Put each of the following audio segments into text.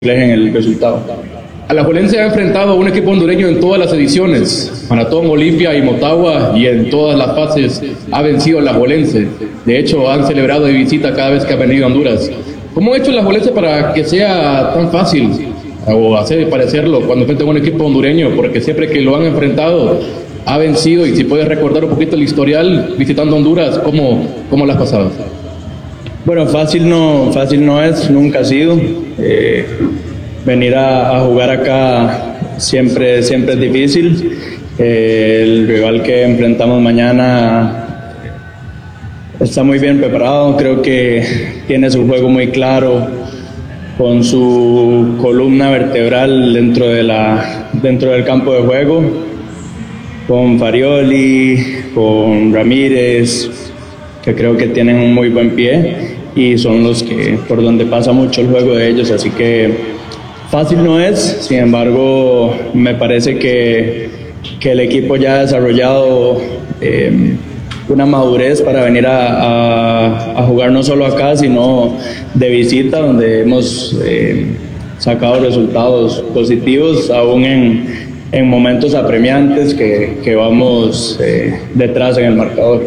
reflejen el resultado. Alajuelense ha enfrentado a un equipo hondureño en todas las ediciones, Maratón, Olimpia y Motagua, y en todas las fases ha vencido a Alajuelense. De hecho, han celebrado de visita cada vez que ha venido a Honduras. ¿Cómo ha hecho Alajuelense para que sea tan fácil, o hacer parecerlo, cuando enfrenta a un equipo hondureño? Porque siempre que lo han enfrentado, ha vencido, y si puedes recordar un poquito el historial visitando Honduras, ¿cómo lo has pasado? Bueno, fácil no es, nunca ha sido. Venir a jugar acá siempre es difícil. El rival que enfrentamos mañana está muy bien preparado, creo que tiene su juego muy claro, con su columna vertebral dentro del campo de juego, con Farioli, con Ramírez, que creo que tienen un muy buen pie y son los que por donde pasa mucho el juego de ellos, así que fácil no es. Sin embargo, me parece que el equipo ya ha desarrollado una madurez para venir a jugar no solo acá, sino de visita, donde hemos sacado resultados positivos, aún en momentos apremiantes que vamos detrás en el marcador.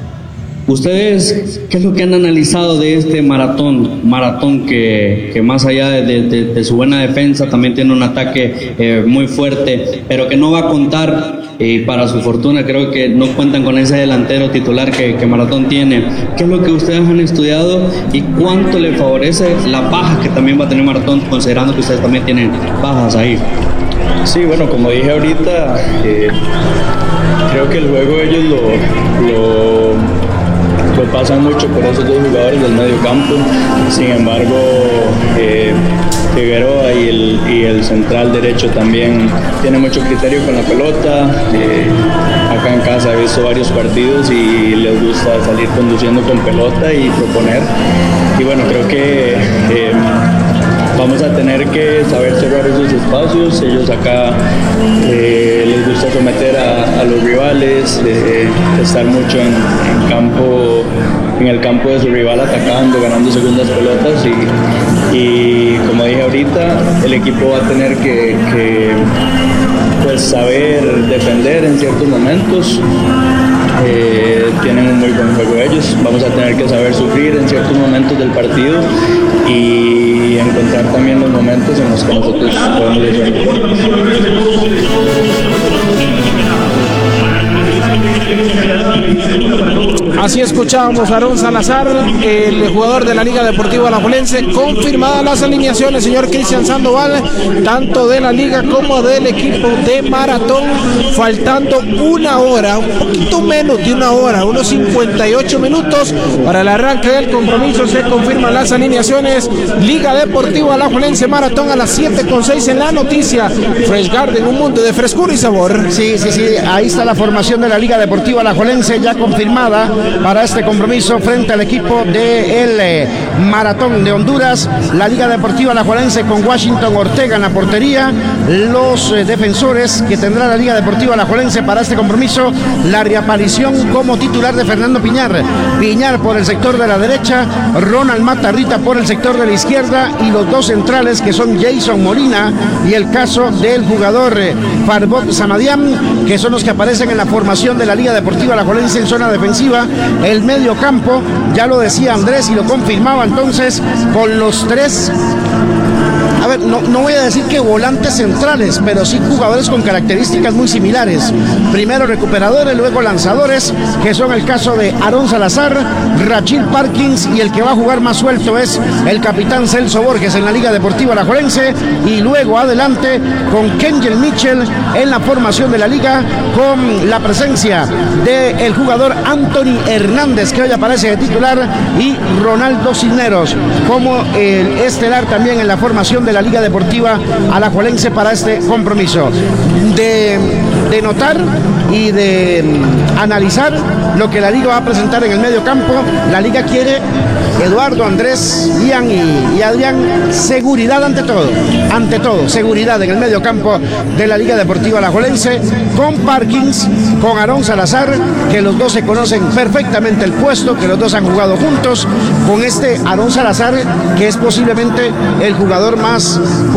¿Ustedes qué es lo que han analizado de este maratón que más allá de su buena defensa también tiene un ataque muy fuerte, pero que no va a contar, y para su fortuna creo que no cuentan con ese delantero titular que Maratón tiene? ¿Qué es lo que ustedes han estudiado y cuánto le favorece la baja que también va a tener Maratón, considerando que ustedes también tienen bajas ahí? Sí, bueno, como dije ahorita, creo que el juego ellos lo pasan mucho por esos dos jugadores del medio campo. Sin embargo, Figueroa y el central derecho también tiene mucho criterio con la pelota. Acá en casa he visto varios partidos y les gusta salir conduciendo con pelota y proponer. Y bueno, creo que vamos a tener que saber cerrar esos espacios. Ellos acá les gusta someter a los rivales, estar mucho en el campo de su rival, atacando, ganando segundas pelotas, y como dije ahorita, el equipo va a tener que pues saber defender en ciertos momentos. Tienen un muy buen juego ellos. Vamos a tener que saber sufrir en ciertos momentos del partido y encontrar también los momentos en los que nosotros podemos defender. Así escuchábamos a Aarón Salazar, el jugador de la Liga Deportiva Alajuelense. Confirmadas las alineaciones, señor Cristian Sandoval, tanto de la Liga como del equipo de Maratón, faltando una hora, un poquito menos de una hora, unos 58 minutos para el arranque del compromiso. Se confirman las alineaciones. Liga Deportiva Alajuelense Maratón a las 7:06 en la noticia. Fresh Garden, un mundo de frescura y sabor. Sí, ahí está la formación de la Liga Deportiva Alajuelense ya confirmada para este compromiso frente al equipo del Maratón de Honduras. La Liga Deportiva Alajuelense con Washington Ortega en la portería. Los defensores que tendrá la Liga Deportiva Alajuelense para este compromiso: la reaparición como titular de Fernando Piñar por el sector de la derecha, Ronald Matarrita por el sector de la izquierda, y los dos centrales que son Jason Molina y el caso del jugador Farbot Samadian, que son los que aparecen en la formación de la Liga Deportiva Alajuelense en zona defensiva. El medio campo, ya lo decía Andrés y lo confirmaba entonces, con los tres, a ver, no voy a decir que volantes centrales, pero sí jugadores con características muy similares. Primero recuperadores, luego lanzadores, que son el caso de Aarón Salazar, Rachil Parkins, y el que va a jugar más suelto es el capitán Celso Borges en la Liga Deportiva Alajuelense. Y luego adelante con Kenjel Mitchell en la formación de la Liga, con la presencia del jugador Anthony Hernández, que hoy aparece de titular, y Ronaldo Cisneros como el estelar también en la formación de la Liga Deportiva Alajuelense para este compromiso. De notar y de analizar lo que la Liga va a presentar en el medio campo. La Liga quiere Eduardo, Andrés, Ian y Adrián, seguridad ante todo, seguridad en el medio campo de la Liga Deportiva Alajuelense, con Parkins, con Aarón Salazar, que los dos se conocen perfectamente el puesto, que los dos han jugado juntos, con este Aarón Salazar, que es posiblemente el jugador más